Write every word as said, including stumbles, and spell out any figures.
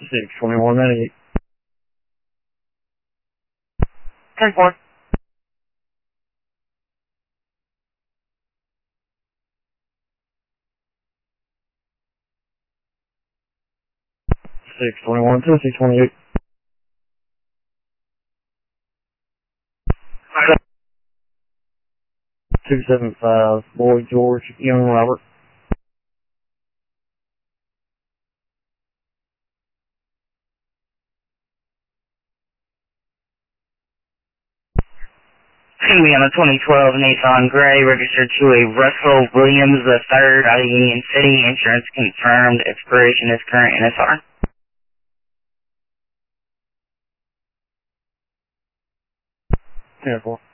six twenty-one ninety-eight. ten four. six twenty-one Tennessee twenty-eight. two seven five Boyd George Young Robert. It's going to be on a twenty twelve Nissan Gray, registered to a Russell Williams the third out of Union City. Insurance confirmed. Expiration is current N S R. ten four.